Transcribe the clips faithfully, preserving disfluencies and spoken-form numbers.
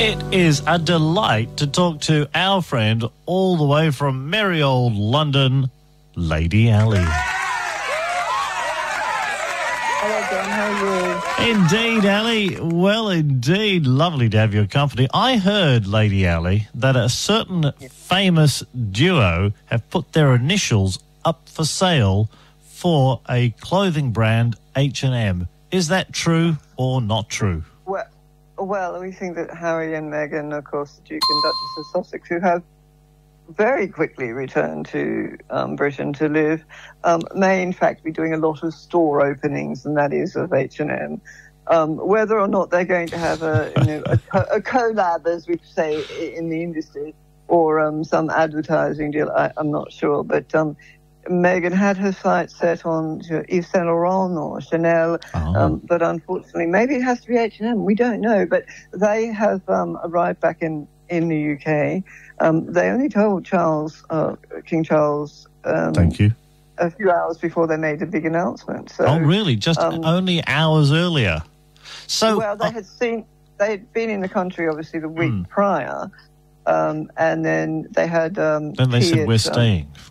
It is a delight to talk to our friend all the way from merry old London, Lady Ali. Hello, John. How are you? Indeed, Ali. Well, indeed. Lovely to have your company. I heard, Lady Ali, that a certain famous duo have put their initials up for sale for a clothing brand, H and M. Is that true or not true? Well, well, we think that Harry and Meghan, of course, the Duke and Duchess of Sussex, who have very quickly returned to um, Britain to live, um, may in fact be doing a lot of store openings, and that is of H and M. Um, whether or not they're going to have a, you know, a, co- a collab, as we say in the industry, or um, some advertising deal, I, I'm not sure. But um, Meghan had her sights set on Yves Saint Laurent or Chanel, oh. um, but unfortunately, maybe it has to be H and M. We don't know. But they have um, arrived back in, in the U K. Um, they only told Charles, uh, King Charles, um, Thank you, a few hours before they made a big announcement. So, oh, really? Just um, only hours earlier. So, well, they uh, had seen they had been in the country obviously the week hmm. prior, um, and then they had. Um, then they said at, we're staying. Um,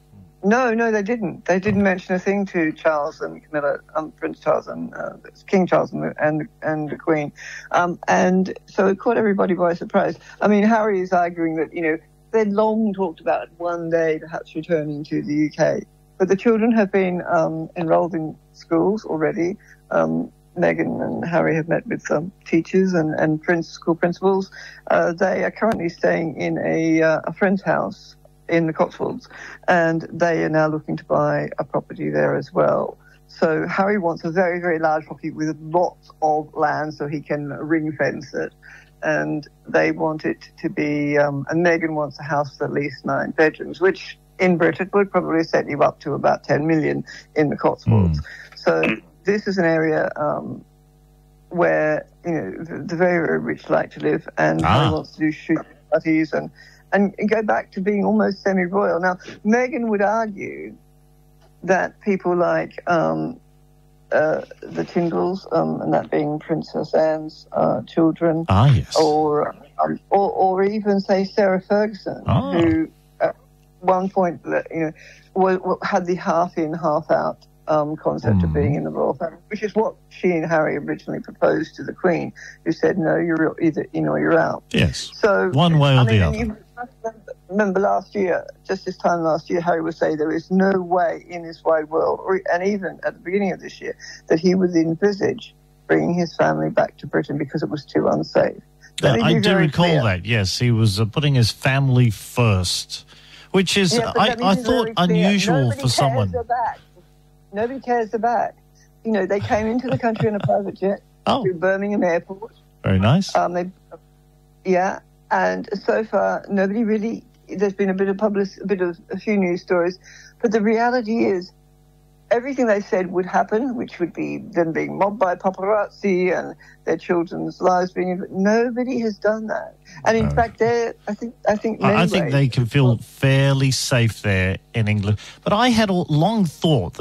No, no, they didn't. They didn't mention a thing to Charles and Camilla, um, Prince Charles and uh, King Charles and the, and, and the Queen. Um, and so it caught everybody by surprise. I mean, Harry is arguing that, you know, they'd long talked about one day perhaps returning to the U K. But the children have been um, enrolled in schools already. Um, Meghan and Harry have met with some teachers and, and prince, school principals. Uh, they are currently staying in a, uh, a friend's house in the Cotswolds, and they are now looking to buy a property there as well. So Harry wants a very, very large property with lots of land so he can ring fence it. And they want it to be, um, and Meghan wants a house with at least nine bedrooms, which in Britain would probably set you up to about ten million in the Cotswolds. Mm. So this is an area um, where, you know, the, the very, very rich like to live, and ah. Harry wants to do shoot parties and and go back to being almost semi-royal. Now, Meghan would argue that people like um, uh, the Tyndalls, um, and that being Princess Anne's uh, children, ah, yes. or, um, or or even, say, Sarah Ferguson, ah. who at one point, you know, w- w- had the half-in, half-out Um, concept mm. of being in the royal family, which is what she and Harry originally proposed to the Queen, who said, no, you're either in or you're out. Yes, so one way or I mean, the other. You remember last year, just this time last year, Harry would say there is no way in this wide world, or, and even at the beginning of this year, that he would envisage bringing his family back to Britain because it was too unsafe. Uh, I do recall clear. that, yes. He was uh, putting his family first, which is, yeah, I, I thought, unusual for someone. Nobody cares about. You know, they came into the country in a private jet oh. through Birmingham Airport. Very nice. Um, they, yeah, and so far nobody really. There's been a bit of public, a bit of a few news stories, but the reality is, everything they said would happen, which would be them being mobbed by paparazzi and their children's lives being. Nobody has done that, and in no. fact, they I think I think I think they can feel fairly safe there in England. But I had long thought that